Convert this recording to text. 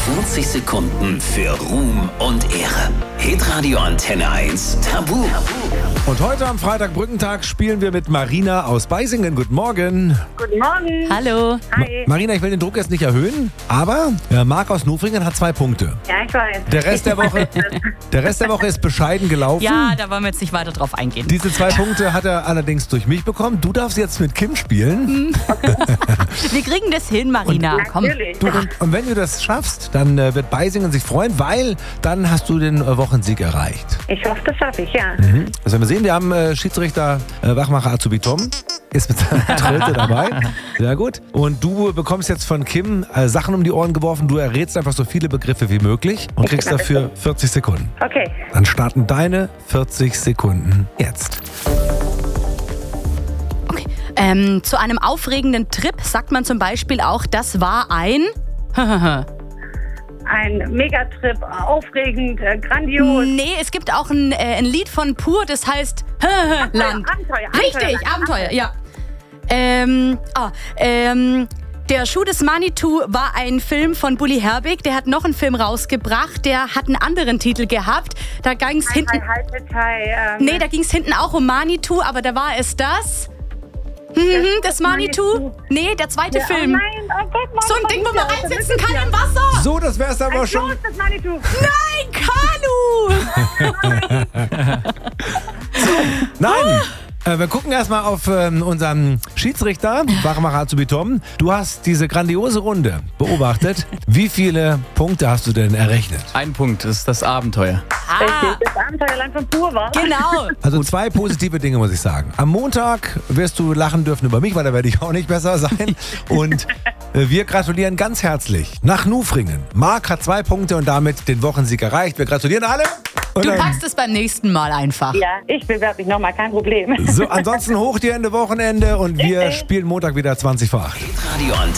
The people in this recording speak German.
40 Sekunden für Ruhm und Ehre. Hitradio Antenne 1 Tabu. Und heute am Freitag Brückentag spielen wir mit Marina aus Beisingen. Guten Morgen. Guten Morgen. Hallo. Hi. Marina, ich will den Druck jetzt nicht erhöhen, aber Marc aus Nufringen hat 2 Punkte. Ja, ich weiß. Der Rest der Woche ist bescheiden gelaufen. Ja, da wollen wir jetzt nicht weiter drauf eingehen. Diese 2 Punkte hat er allerdings durch mich bekommen. Du darfst jetzt mit Kim spielen. Wir kriegen das hin, Marina. Komm. Natürlich. Du, und wenn du das schaffst, dann wird Beisingen sich freuen, weil dann hast du den Wochensieg erreicht. Ich hoffe, das schaffe ich, ja. Das werden wir sehen. Wir haben Schiedsrichter Wachmacher Azubi Tom. Ist mit seiner Trilte dabei. Sehr gut. Und du bekommst jetzt von Kim Sachen um die Ohren geworfen. Du errätst einfach so viele Begriffe wie möglich und kriegst dafür 40 Sekunden. Okay. Dann starten deine 40 Sekunden jetzt. Okay. Zu einem aufregenden Trip sagt man zum Beispiel auch, das war ein... Ein Megatrip, aufregend, grandios. Nee, es gibt auch ein Lied von Pur, das heißt Land. Abenteuer. Richtig, Abenteuer, ja. Der Schuh des Manitou war ein Film von Bully Herbig. Der hat noch einen Film rausgebracht, der hat einen anderen Titel gehabt. Da ging es hinten... Nee, da ging es hinten auch um Manitou, aber da war es das... das Manitou? Nee, der zweite Film. Oh nein, oh Gott, Mann, So ein Ding, wo man reinsitzen kann im Wasser. So, das wär's aber Ein schon. Kloß, das Manitou. Nein, Kanu! Nein! Wir gucken erstmal auf unseren Schiedsrichter, Wachmacher Azubi Tom. Du hast diese grandiose Runde beobachtet. Wie viele Punkte hast du denn errechnet? 1 Punkt, das ist das Abenteuer. Richtig, das Abenteuerland von Pur war. Genau. Also 2 positive Dinge, muss ich sagen. Am Montag wirst du lachen dürfen über mich, weil da werde ich auch nicht besser sein. Und wir gratulieren ganz herzlich nach Nufringen. Marc hat 2 Punkte und damit den Wochensieg erreicht. Wir gratulieren alle. Und Du dann- packst es beim nächsten Mal einfach. Ja, ich bewerbe mich nochmal, kein Problem. So, ansonsten hoch die Hände Wochenende und wir spielen Montag wieder 20 vor 8. Hitradio Antenne